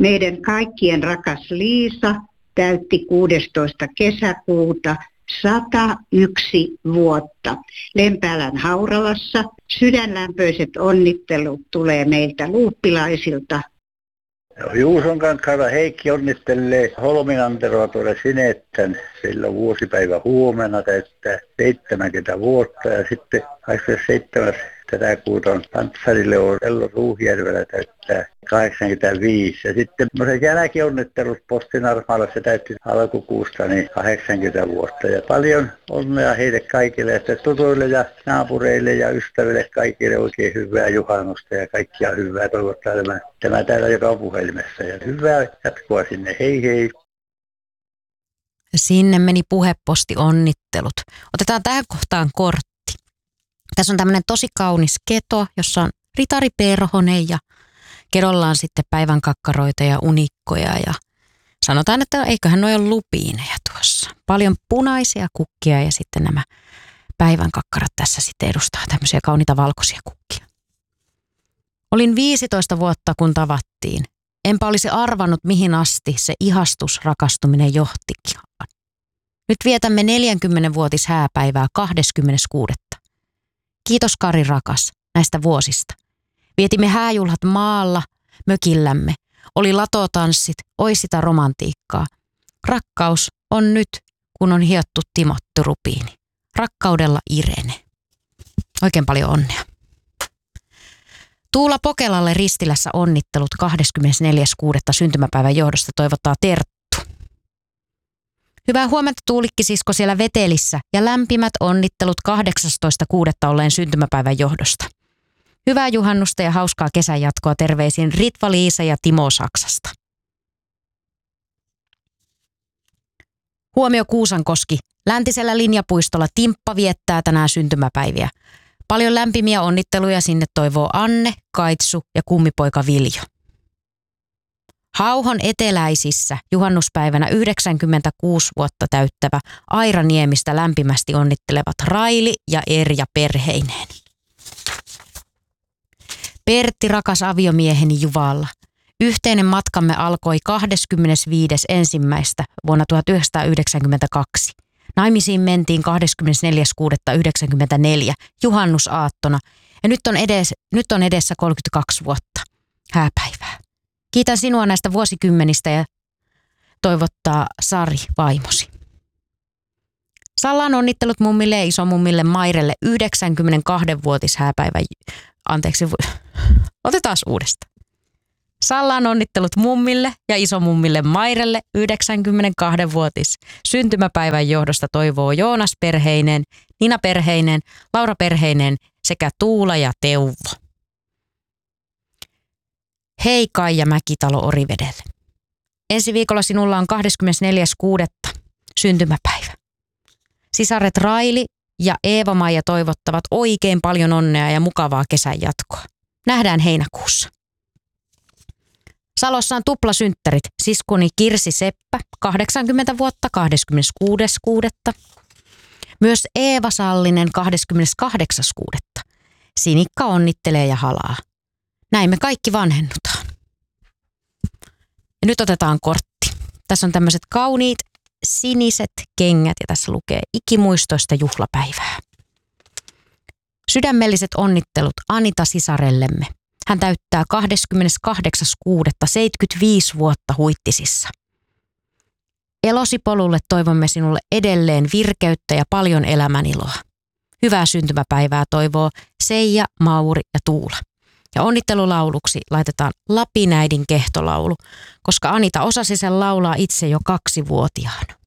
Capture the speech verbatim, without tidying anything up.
Meidän kaikkien rakas Liisa täytti kuudestoista kesäkuuta sata yksi vuotta. Lempäälän Hauralassa sydänlämpöiset onnittelut tulee meiltä luuppilaisilta. Juuson kanssa Heikki onnittelee Holminanteroa tuolle Sinettän. Sillä on vuosipäivä huomenna, täyttää seitsemänkymmentä vuotta ja sitten kahdeskymmenesseitsemäs tätä kuuta on Pantsarille on Ello Ruuhjärvellä täyttää kahdeksankymmentäviisi. Ja sitten semmoiset jälkionnittelut Postinarmaalla se täytti alkukuusta niin kahdeksankymmentä vuotta. Ja paljon onnea heille kaikille, että tutuille ja naapureille ja ystäville kaikille oikein hyvää juhannusta ja kaikkia hyvää toivottaa tämä, tämä täällä joka on puhelimessa. Ja hyvää jatkoa sinne, hei hei. Sinne meni puheposti onnittelut. Otetaan tähän kohtaan kortti. Tässä on tämmöinen tosi kaunis keto, jossa on ritari perhonen ja kedolla on sitten päivän kakkaroita ja unikkoja ja sanotaan, että eiköhän noi ole lupiineja tuossa. Paljon punaisia kukkia ja sitten nämä päivän kakkarat tässä sitten edustaa tämmöisiä kauniita valkoisia kukkia. Olin viisitoista vuotta, kun tavattiin. Enpä olisi arvannut, mihin asti se ihastusrakastuminen johtikin. Nyt vietämme neljäkymmenvuotis hääpäivää kahdeskymmeneskuudes Kiitos Kari rakas näistä vuosista. Vietimme hääjuhlat maalla, mökillämme. Oli latotanssit, oi sitä romantiikkaa. Rakkaus on nyt, kun on hiottu Timotty Rupiini. Rakkaudella Irene. Oikein paljon onnea. Tuula Pokelalle Ristilässä onnittelut kahdeskymmenesneljäs kuudetta syntymäpäivän johdosta toivottaa Terttu. Hyvää huomenta Tuulikki-sisko siellä Vetelissä ja lämpimät onnittelut kahdeksastoista kuudetta olleen syntymäpäivän johdosta. Hyvää juhannusta ja hauskaa kesän jatkoa terveisin Ritva-Liisa ja Timo Saksasta. Huomio Kuusankoski. Läntisellä linjapuistolla Timppa viettää tänään syntymäpäiviä. Paljon lämpimiä onnitteluja sinne toivoo Anne, Kaitsu ja kummipoika Viljo. Hauhon eteläisissä juhannuspäivänä yhdeksänkymmentäkuusi vuotta täyttävä Aira Niemistä lämpimästi onnittelevat Raili ja Erja perheineen. Pertti rakas aviomieheni Juvalla. Yhteinen matkamme alkoi kahdeskymmenesviides ensimmäistä vuonna tuhatyhdeksänsataayhdeksänkymmentäkaksi. Naimisiin mentiin kahdeskymmenesneljäs kuudetta yhdeksänkymmentäneljä juhannusaattona ja nyt on, edes, nyt on edessä kolmekymmentäkaksi vuotta hääpäivää. Kiitän sinua näistä vuosikymmenistä ja toivottaa Sari vaimosi. Sallaan onnittelut mummille ja isomummille Mairelle yhdeksänkymmentäkaksivuotis hääpäivän. Anteeksi, otetaan uudestaan. Sallaan onnittelut mummille ja isomummille Mairelle yhdeksänkymmentäkaksivuotis syntymäpäivän johdosta toivoo Joonas perheineen, Nina perheineen, Laura perheineen sekä Tuula ja Teuvo. Hei Kaija Mäkitalo Orivedelle. Ensi viikolla sinulla on kahdeskymmenesneljäs kuudetta syntymäpäivä. Sisaret Raili ja Eeva-Maija toivottavat oikein paljon onnea ja mukavaa kesän jatkoa. Nähdään heinäkuussa. Salossa on tuplasynttärit. Siskoni Kirsi Seppä, kahdeksankymmentä vuotta, kahdeskymmeneskuudes kuudetta Myös Eeva Sallinen, kahdeskymmeneskahdeksas kuudetta Sinikka onnittelee ja halaa. Näin me kaikki vanhennutaan. Ja nyt otetaan kortti. Tässä on tämmöiset kauniit siniset kengät ja tässä lukee ikimuistoista juhlapäivää. Sydämelliset onnittelut Anita sisarellemme. Hän täyttää kahdeskymmeneskahdeksas kuudetta seitsemänkymmentäviisi vuotta Huittisissa. Elosipolulle toivomme sinulle edelleen virkeyttä ja paljon elämäniloa. Hyvää syntymäpäivää toivoo Seija, Mauri ja Tuula. Ja onnittelulauluksi laitetaan Lapinäidin kehtolaulu, koska Anita osasi sen laulaa itse jo kaksivuotiaana.